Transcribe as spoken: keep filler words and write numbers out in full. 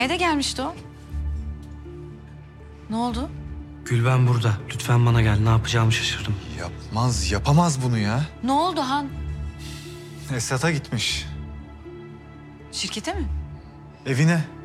Ede gelmişti o. Ne oldu? Gülben burada. Lütfen bana gel. Ne yapacağımı şaşırdım. Yapmaz, yapamaz bunu ya. Ne oldu Han? Esat'a gitmiş. Şirkete mi? Evine.